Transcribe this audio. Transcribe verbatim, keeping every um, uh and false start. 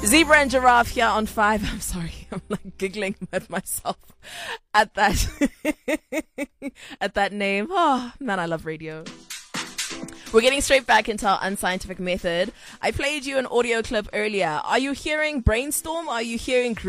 Zebra and Giraffe here on five. I'm sorry, I'm like giggling at myself at that at that name. Oh man, I love radio. We're getting straight back into our unscientific method. I played you an audio clip earlier. Are you hearing brainstorm? Or are you hearing